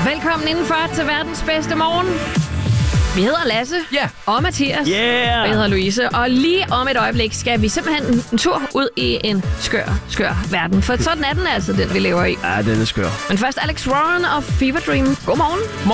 Velkommen indenfor til verdens bedste morgen. Vi hedder Lasse og Mathias. Jeg hedder Louise. Og lige om et øjeblik skal vi simpelthen en tur ud i en skør verden. For sådan er den altså, den vi lever i. Ja, den er skør. Men først Alex Warren og Fever Dream. Godmorgen.